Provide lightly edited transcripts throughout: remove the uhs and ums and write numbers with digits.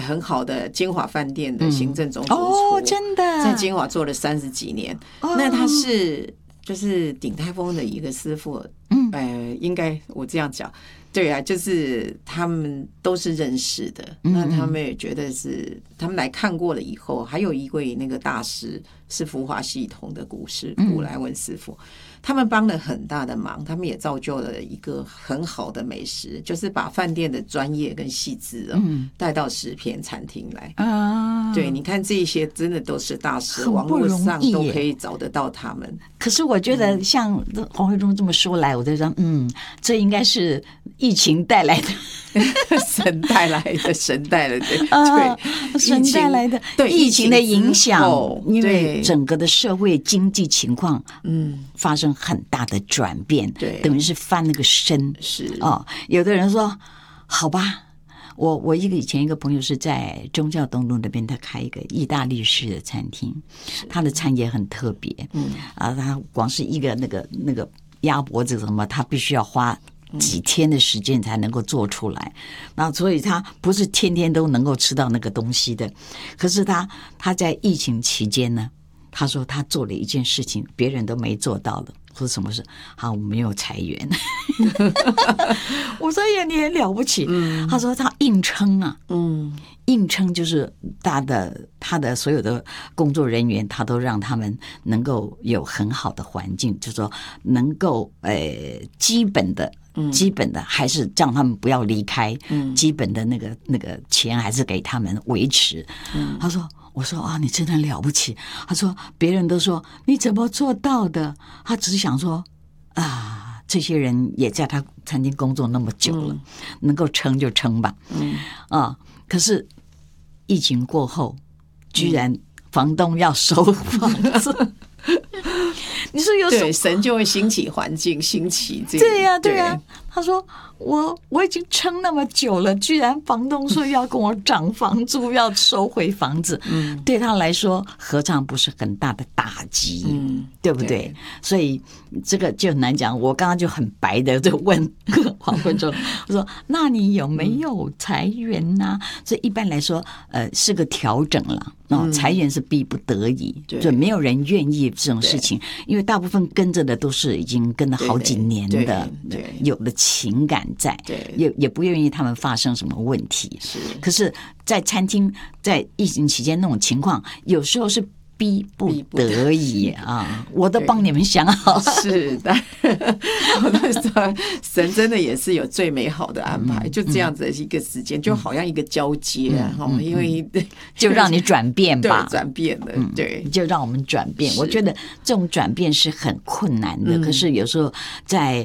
很好的金华饭店的行政总主厨， 哦，真的在金华做了30几年。那他是就是鼎泰丰的一个师傅，应该我这样讲。对啊，就是他们都是认识的，那他们也觉得是他们来看过了以后，还有一位那个大师是福华系统的古来文师傅，他们帮了很大的忙，他们也造就了一个很好的美食，就是把饭店的专业跟细致带到食片餐厅来啊。对，你看这些真的都是大师，网络上都可以找得到他们。 可是我觉得像黄慧忠这么说来，我就说这应该是疫情带来的神带来的神带来的对神带来的对疫情的影响，因为整个的社会经济情况发生很大的转变，对，等于是翻了个身。 是有的人说好吧，我以前一个朋友是在忠孝东路那边，他开一个意大利式的餐厅，他的餐也很特别，他光是一个那个鸭脖子什么，他必须要花几天的时间才能够做出来，那所以他不是天天都能够吃到那个东西的。可是他在疫情期间呢，他说他做了一件事情别人都没做到的。说什么事？好，我没有裁员。我说呀，你很了不起。他说他硬撑啊，硬撑就是他的所有的工作人员，他都让他们能够有很好的环境，就是说能够基本的还是让他们不要离开，基本的那个钱还是给他们维持。他说。我说啊，你真的了不起。他说别人都说你怎么做到的，他只是想说啊，这些人也在他餐厅工作那么久了，能够撑就撑吧。可是疫情过后，居然房东要收房子。你说有什么？ 对，神就会兴起环境，兴起这个。 对呀。他说我已经撑那么久了，居然房东说要跟我涨房租，要收回房子，对他来说何尝不是很大的打击？对不对？所以这个就很难讲。我刚刚就很白的就问黄坤忠，我说：“那你有没有裁员呢？”所以一般来说，是个调整了。裁员是逼不得已，就没有人愿意这种事情，因为大部分跟着的都是已经跟了好几年的，有了情感在，也不愿意他们发生什么问题。可是，在餐厅在疫情期间那种情况，有时候是逼不得已啊！我都帮你们想好。 是的，我在说，神真的也是有最美好的安排，就这样子的一个时间，就好像一个交接因为就让你转变吧， 转变了，对， 就让我们转变。我觉得这种转变是很困难的，可是有时候在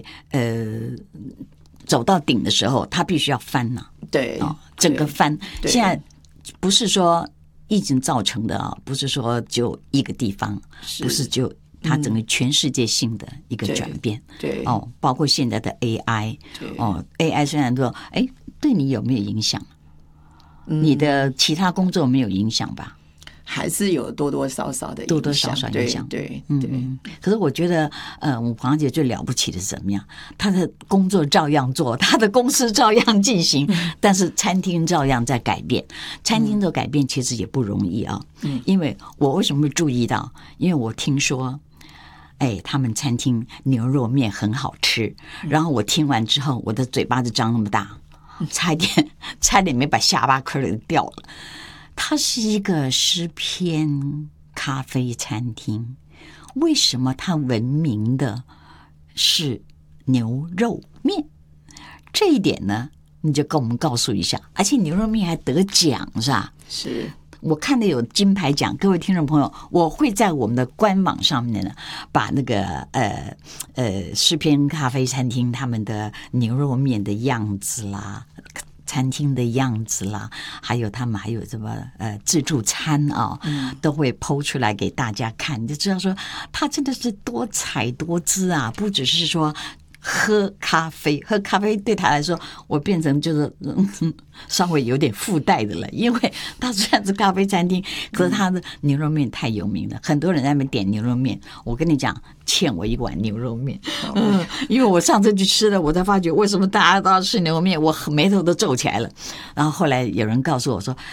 走到顶的时候，他必须要翻呐， 对， 整个翻。现在不是说疫情造成的啊，不是说就一个地方，不是就它整个全世界性的一个转变， 对包括现在的 AI， AI 虽然说，对你有没有影响？你的其他工作没有影响吧？ 还是有多多少少的影响， 多多少少影响， 对。 可是我觉得，我黄姐最了不起的是怎么样？她的工作照样做，她的公司照样进行，但是餐厅照样在改变。餐厅的改变其实也不容易啊，因为我为什么会注意到？因为我听说，他们餐厅牛肉面很好吃，然后我听完之后，我的嘴巴就张那么大，差点没把下巴壳给掉了。它是一个诗篇咖啡餐厅，为什么它闻名的是牛肉面？这一点呢，你就跟我们告诉一下。而且牛肉面还得奖是吧？ 是我看的有金牌奖。各位听众朋友，我会在我们的官网上面呢，把那个诗篇咖啡餐厅他们的牛肉面的样子啦，餐厅的样子啦，还有他们还有什么自助餐啊，都会PO出来给大家看，你就知道说它真的是多彩多姿啊，不只是说喝咖啡对他来说，我变成就是稍微有点附带的了，因为他虽然是咖啡餐厅，可是他的牛肉面太有名了，很多人在那边点牛肉面。我跟你讲，欠我一碗牛肉面，因为我上次去吃了，我才发觉为什么大家都要吃牛肉面，我眉头都皱起来了。然后后来有人告诉我说，